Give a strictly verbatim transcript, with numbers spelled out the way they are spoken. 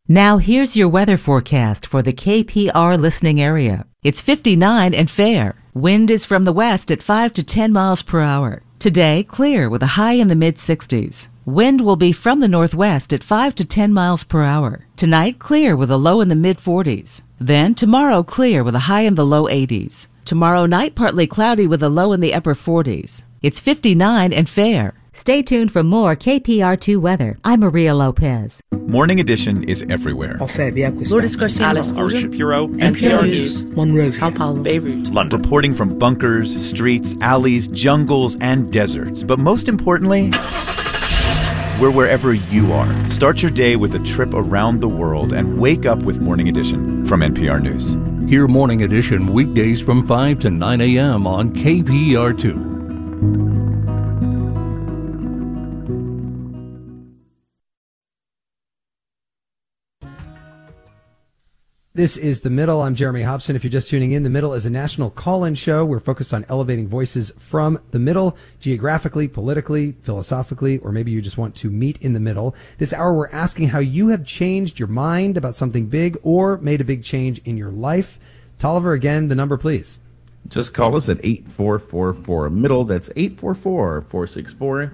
Now here's your weather forecast for the K P R listening area. It's fifty-nine and fair. Wind is from the west at five to ten miles per hour. Today, clear with a high in the mid sixties. Wind will be from the northwest at five to ten miles per hour. Tonight, clear with a low in the mid forties. Then tomorrow, clear with a high in the low eighties. Tomorrow night, partly cloudy with a low in the upper forties. It's fifty-nine and fair. Stay tuned for more K P R two weather. I'm Maria Lopez. Morning Edition is everywhere. Lourdes Garcia, Alice Ari Shapiro, N P R News, Monrovia, Sao Paulo, Beirut, London. Reporting from bunkers, streets, alleys, jungles, and deserts. But most importantly, we're wherever you are. Start your day with a trip around the world and wake up with Morning Edition from N P R News. Hear Morning Edition weekdays from five to nine a.m. on K P R two. This is The Middle. I'm Jeremy Hobson. If you're just tuning in, The Middle is a national call-in show. We're focused on elevating voices from the middle, geographically, politically, philosophically, or maybe you just want to meet in the middle. This hour, we're asking how you have changed your mind about something big or made a big change in your life. Tolliver, again, the number, please. Just call us at eight four four four middle. That's eight four four, four six four,